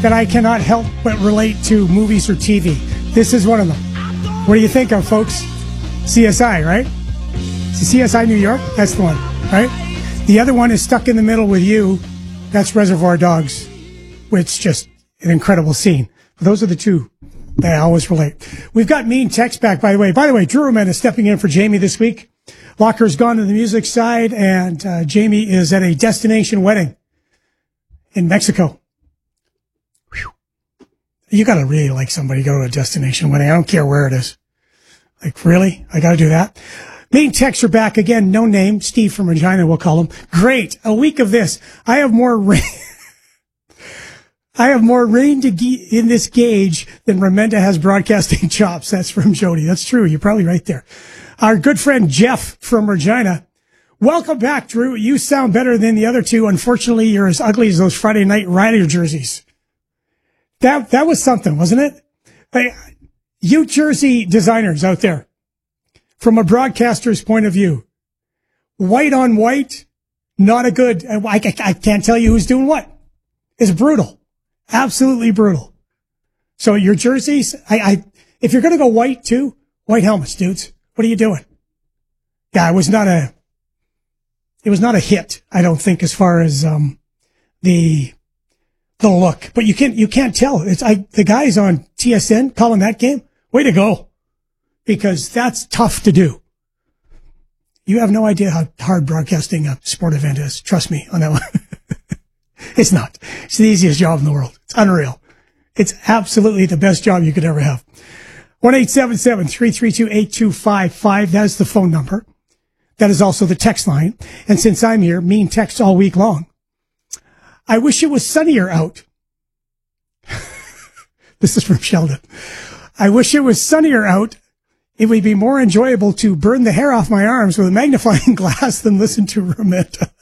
that I cannot help but relate to movies or TV. This is one of them. What do you think of, folks? CSI, right? It's CSI New York? That's the one, right? The other one is Stuck in the Middle with You. That's Reservoir Dogs, which is just an incredible scene. Those are the two that I always relate. We've got Mean Text back, by the way. By the way, Drew Roman is stepping in for Jamie this week. Locker's gone to the music side, and Jamie is at a destination wedding in Mexico. Whew. You got to really like somebody go to a destination wedding. I don't care where it is. Like, really? I got to do that? Mean texts are back again. No name. Steve from Regina, we'll call him. Great. A week of this. I have more rain. I have more rain in this gauge than Remenda has broadcasting chops. That's from Jody. That's true. You're probably right there. Our good friend Jeff from Regina. Welcome back, Drew. You sound better than the other two. Unfortunately, you're as ugly as those Friday Night Rider jerseys. That was something, wasn't it? Hey, you jersey designers out there, from a broadcaster's point of view, white on white, not a good, I can't tell you who's doing what. It's brutal. Absolutely brutal. So your jerseys, if you're going to go white too, white helmets, dudes. What are you doing? Yeah, it was not a hit, I don't think, as far as, the look, but you can't tell. The guys on TSN calling that game, way to go. Because that's tough to do. You have no idea how hard broadcasting a sport event is. Trust me on that one. It's not. It's the easiest job in the world. It's unreal. It's absolutely the best job you could ever have. 1-877-332-8255. That is the phone number. That is also the text line. And since I'm here, Mean text all week long. I wish it was sunnier out. This is from Sheldon. I wish it was sunnier out. It would be more enjoyable to burn the hair off my arms with a magnifying glass than listen to Rometta.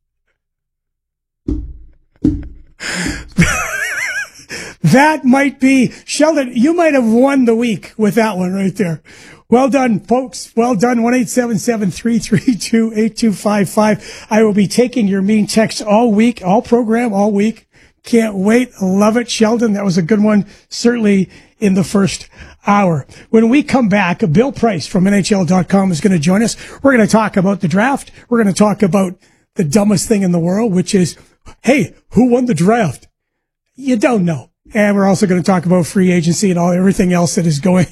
That might be, Sheldon, you might have won the week with that one right there. Well done, folks. Well done. 1-877-332-8255. I will be taking your mean texts all week, all program, all week. Can't wait. Love it. Sheldon, that was a good one. Certainly in the first hour. When we come back, Bill Price from NHL.com is going to join us. We're going to talk about the draft. We're going to talk about the dumbest thing in the world, which is, hey, who won the draft? You don't know. And we're also going to talk about free agency and everything else that is going.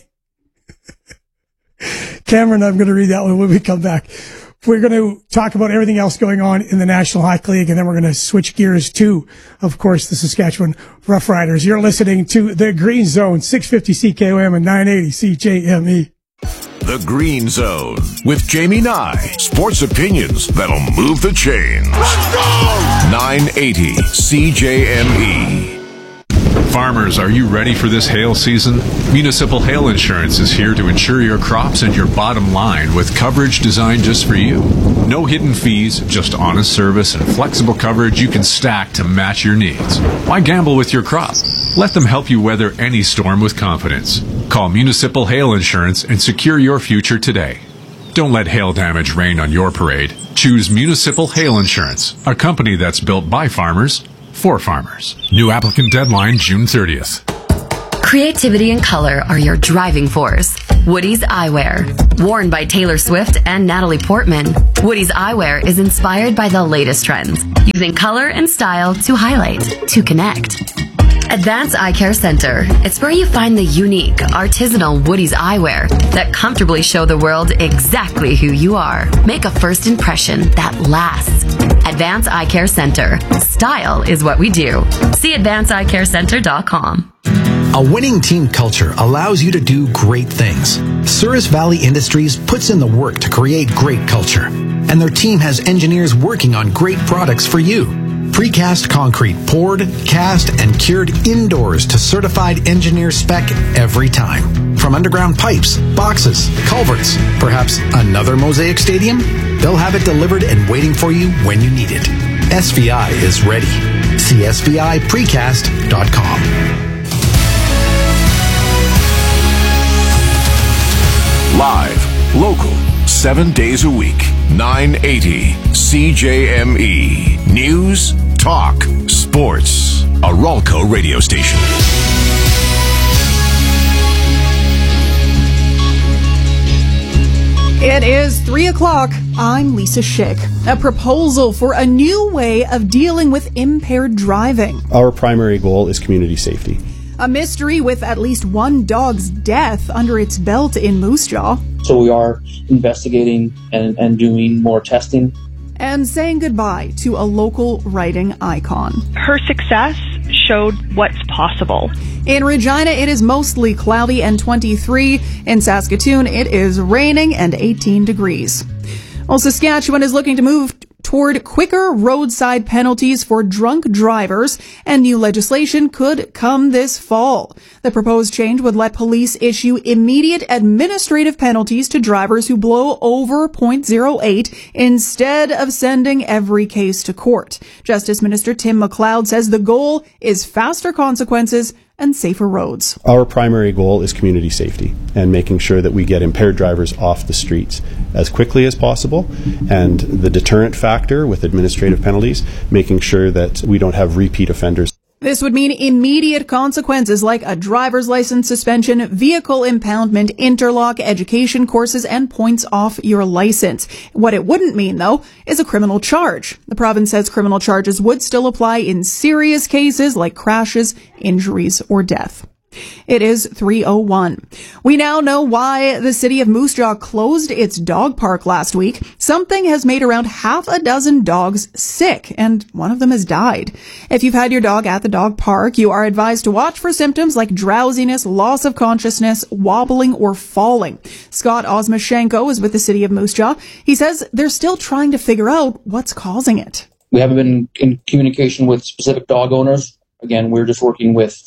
Cameron, I'm going to read that one when we come back. We're going to talk about everything else going on in the National Hockey League, and then we're going to switch gears to, of course, the Saskatchewan Roughriders. You're listening to The Green Zone, 650 CKOM and 980 CJME. The Green Zone with Jamie Nye. Sports opinions that'll move the chains. Let's go! 980 CJME. Farmers, are you ready for this hail season? Municipal Hail Insurance is here to insure your crops and your bottom line with coverage designed just for you. No hidden fees, just honest service and flexible coverage you can stack to match your needs. Why gamble with your crop? Let them help you weather any storm with confidence. Call Municipal Hail Insurance and secure your future today. Don't let hail damage rain on your parade. Choose Municipal Hail Insurance, a company that's built by farmers, for farmers. New applicant deadline June 30th. Creativity and color are your driving force. Woody's Eyewear. Worn by Taylor Swift and Natalie Portman, Woody's Eyewear is inspired by the latest trends, using color and style to highlight, to connect. Advance Eye Care Center. It's where you find the unique, artisanal Woody's eyewear that comfortably show the world exactly who you are. Make a first impression that lasts. Advance Eye Care Center. Style is what we do. See advanceeyecarecenter.com. A winning team culture allows you to do great things. Souris Valley Industries puts in the work to create great culture, and their team has engineers working on great products for you. Precast concrete poured, cast, and cured indoors to certified engineer spec every time. From underground pipes, boxes, culverts, perhaps another Mosaic Stadium? They'll have it delivered and waiting for you when you need it. SVI is ready. See SVIPrecast.com. Live, local, 7 days a week. 980 CJME. News, talk, sports. a Ralco radio station. It is 3 o'clock. I'm Lisa Schick. A proposal for a new way of dealing with impaired driving. Our primary goal is community safety. A mystery with at least one dog's death under its belt in Moose Jaw. So we are investigating and doing more testing. And saying goodbye to a local writing icon. Her success showed what's possible. In Regina, it is mostly cloudy and 23. In Saskatoon, it is raining and 18 degrees. Well, Saskatchewan is looking to move toward quicker roadside penalties for drunk drivers, and new legislation could come this fall. The proposed change would let police issue immediate administrative penalties to drivers who blow over .08 instead of sending every case to court. Justice Minister Tim McLeod says the goal is faster consequences and safer roads. Our primary goal is community safety and making sure that we get impaired drivers off the streets as quickly as possible, and the deterrent factor with administrative penalties, making sure that we don't have repeat offenders. This would mean immediate consequences like a driver's license suspension, vehicle impoundment, interlock, education courses, and points off your license. What it wouldn't mean, though, is a criminal charge. The province says criminal charges would still apply in serious cases like crashes, injuries, or death. It is 3:01. We now know why the city of Moose Jaw closed its dog park last week. Something has made around half a dozen dogs sick, and one of them has died. If you've had your dog at the dog park, you are advised to watch for symptoms like drowsiness, loss of consciousness, wobbling, or falling. Scott Osmashenko is with the city of Moose Jaw. He says they're still trying to figure out what's causing it. We haven't been in communication with specific dog owners. Again, we're just working with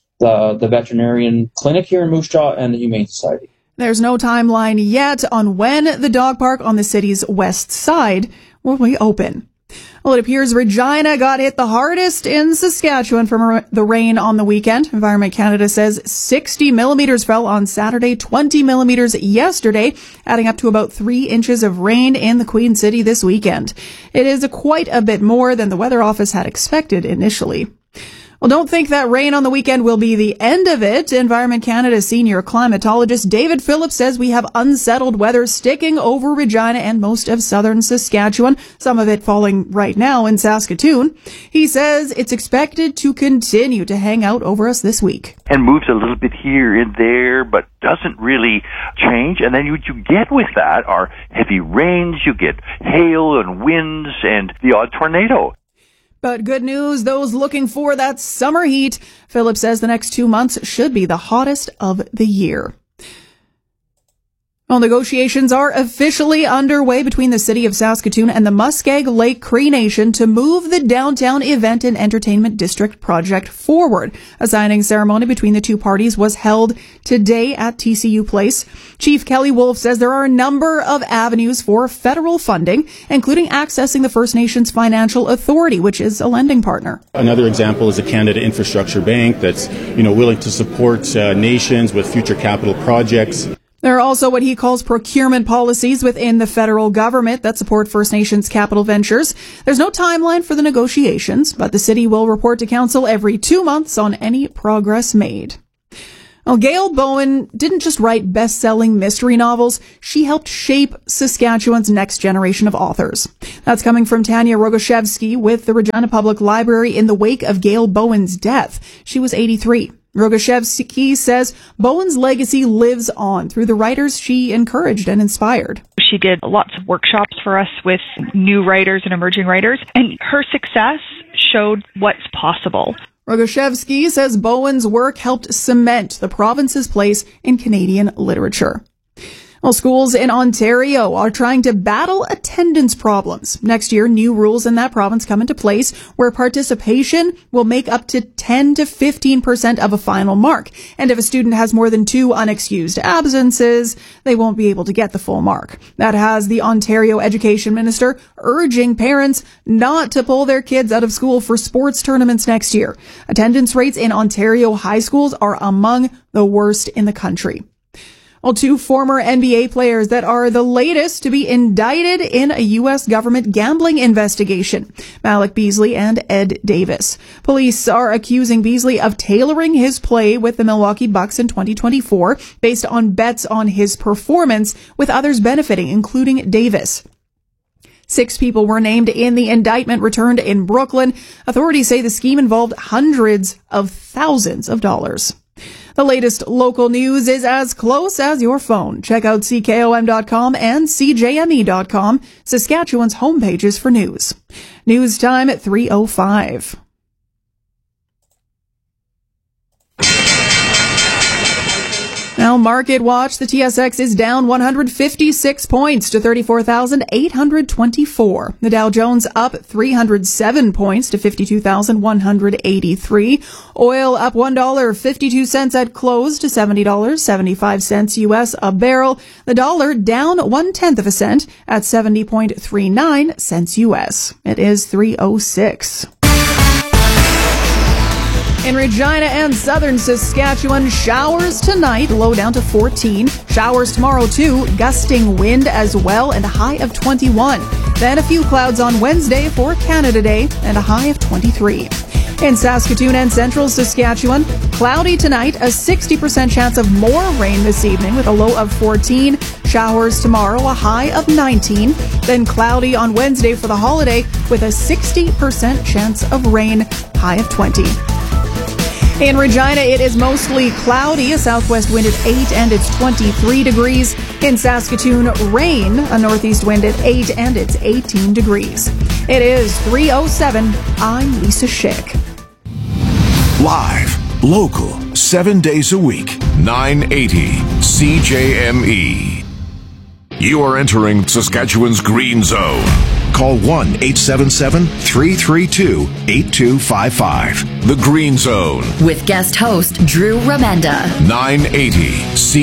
the veterinarian clinic here in Moose Jaw and the Humane Society. There's no timeline yet on when the dog park on the city's west side will reopen. Well, it appears Regina got hit the hardest in Saskatchewan from the rain on the weekend. Environment Canada says 60 millimeters fell on Saturday, 20 millimeters yesterday, adding up to about 3 inches of rain in the Queen City this weekend. It is quite a bit more than the Weather Office had expected initially. Well, don't think that rain on the weekend will be the end of it. Environment Canada's senior climatologist David Phillips says we have unsettled weather sticking over Regina and most of southern Saskatchewan, some of it falling right now in Saskatoon. He says it's expected to continue to hang out over us this week. And moves a little bit here and there, but doesn't really change. And then what you get with that are heavy rains, you get hail and winds and the odd tornado. But good news, those looking for that summer heat. Phillips says the next 2 months should be the hottest of the year. Well, negotiations are officially underway between the city of Saskatoon and the Muskeg Lake Cree Nation to move the downtown event and entertainment district project forward. A signing ceremony between the two parties was held today at TCU Place. Chief Kelly Wolf says there are a number of avenues for federal funding, including accessing the First Nations Financial Authority, which is a lending partner. Another example is the Canada Infrastructure Bank that's, willing to support nations with future capital projects. There are also what he calls procurement policies within the federal government that support First Nations capital ventures. There's no timeline for the negotiations, but the city will report to council every 2 months on any progress made. Well, Gail Bowen didn't just write best-selling mystery novels. She helped shape Saskatchewan's next generation of authors. That's coming from Tanya Rogoshevsky with the Regina Public Library in the wake of Gail Bowen's death. She was 83. Rogoshevsky says Bowen's legacy lives on through the writers she encouraged and inspired. She did lots of workshops for us with new writers and emerging writers, and her success showed what's possible. Rogoshevsky says Bowen's work helped cement the province's place in Canadian literature. Well, schools in Ontario are trying to battle attendance problems. Next year, new rules in that province come into place where participation will make up to 10 to 15% of a final mark. And if a student has more than 2 unexcused absences, they won't be able to get the full mark. That has the Ontario Education Minister urging parents not to pull their kids out of school for sports tournaments next year. Attendance rates in Ontario high schools are among the worst in the country. Well, two former NBA players that are the latest to be indicted in a U.S. government gambling investigation. Malik Beasley and Ed Davis. Police are accusing Beasley of tailoring his play with the Milwaukee Bucks in 2024 based on bets on his performance, with others benefiting, including Davis. 6 people were named in the indictment returned in Brooklyn. Authorities say the scheme involved hundreds of thousands of dollars. The latest local news is as close as your phone. Check out CKOM.com and CJME.com, Saskatchewan's homepages for news. News time at 3:05. Now, Market Watch, the TSX is down 156 points to 34,824. The Dow Jones up 307 points to 52,183. Oil up $1.52 at close to $70.75 U.S. a barrel. The dollar down 0.1 cent at 70.39 cents U.S. It is 3:06. In Regina and southern Saskatchewan, showers tonight, low down to 14. Showers tomorrow too, gusting wind as well, and a high of 21. Then a few clouds on Wednesday for Canada Day, and a high of 23. In Saskatoon and central Saskatchewan, cloudy tonight, a 60% chance of more rain this evening with a low of 14. Showers tomorrow, a high of 19. Then cloudy on Wednesday for the holiday with a 60% chance of rain, high of 20. In Regina, it is mostly cloudy, a southwest wind at 8 and it's 23 degrees. In Saskatoon, rain, a northeast wind at 8 and it's 18 degrees. It is 3:07. I'm Lisa Schick. Live, local, 7 days a week, 980 CJME. You are entering Saskatchewan's Green Zone. Call 1-877-332-8255. The Green Zone. With guest host Drew Remenda. 980 CJME.